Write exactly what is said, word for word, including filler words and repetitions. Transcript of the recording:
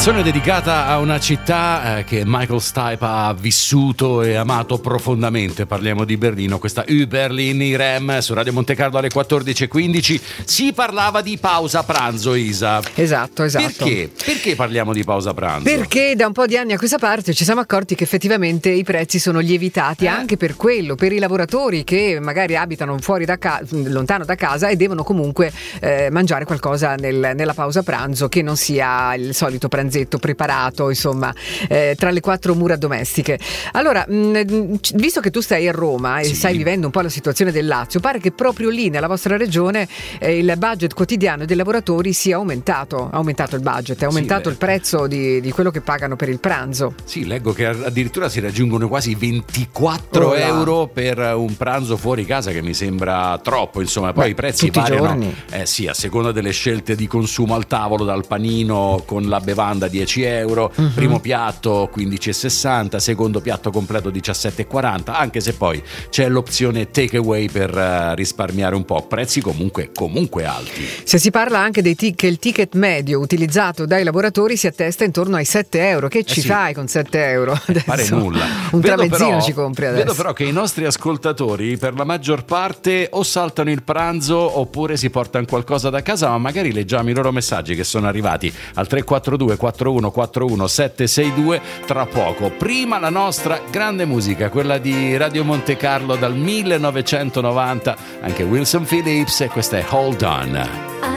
canzone dedicata a una città eh, che Michael Stipe ha vissuto e amato profondamente. Parliamo di Berlino, questa U Berlin I R E M su Radio Monte Carlo alle quattordici e quindici. Si parlava di pausa pranzo, Isa. Esatto, esatto. Perché? Perché parliamo di pausa pranzo? Perché da un po' di anni a questa parte ci siamo accorti che effettivamente i prezzi sono lievitati, eh. anche per quello, per i lavoratori che magari abitano fuori da casa, lontano da casa e devono comunque eh, mangiare qualcosa nel, nella pausa pranzo che non sia il solito pranzetto preparato, insomma, eh, tra le quattro mura domestiche. Allora, mh, visto che tu stai a Roma e sì. stai vivendo un po' la situazione del Lazio, pare che proprio lì nella vostra regione eh, il budget quotidiano dei lavoratori sia aumentato. Ha aumentato il budget, è aumentato sì, il prezzo di, di quello che pagano per il pranzo. Sì, leggo che addirittura si raggiungono quasi ventiquattro oh, euro per un pranzo fuori casa, che mi sembra troppo, insomma. Poi Beh, i prezzi tutti variano, i giorni. Eh sì, a seconda delle scelte di consumo al tavolo, dal panino con la bevanda dieci euro, uh-huh. primo piatto quindici e sessanta, secondo piatto completo diciassette e quaranta, anche se poi c'è l'opzione take away per uh, risparmiare un po'. Prezzi comunque comunque alti. Se si parla anche dei t- che il ticket medio utilizzato dai lavoratori si attesta intorno ai sette euro. Che ci eh sì. fai con sette euro? Adesso pare nulla. Un vedo tramezzino però, ci compri adesso. Vedo però che i nostri ascoltatori per la maggior parte o saltano il pranzo oppure si portano qualcosa da casa, ma magari leggiamo i loro messaggi che sono arrivati al tre quattro due quattro uno quattro uno sette sei due tra poco. Prima la nostra grande musica, quella di Radio Monte Carlo dal millenovecentonovanta, anche Wilson Phillips, e questa è Hold On.